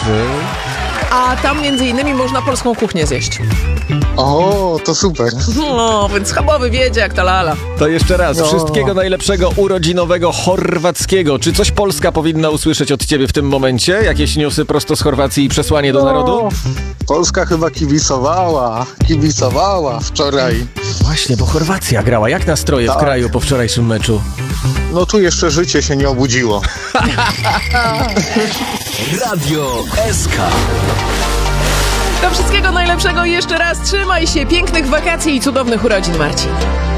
A tam między innymi można polską kuchnię zjeść. O, to super. No, więc schabowy wiedzie jak ta lala. To jeszcze raz, wszystkiego najlepszego urodzinowego chorwackiego. Czy coś Polska powinna usłyszeć od ciebie w tym momencie? Jakieś newsy prosto z Chorwacji i przesłanie do narodu? Polska chyba kibicowała wczoraj. Właśnie, bo Chorwacja grała. Jak nastroje w kraju po wczorajszym meczu? No tu jeszcze życie się nie obudziło. Radio SK. Do wszystkiego najlepszego i jeszcze raz trzymaj się. Pięknych wakacji i cudownych urodzin, Marcin.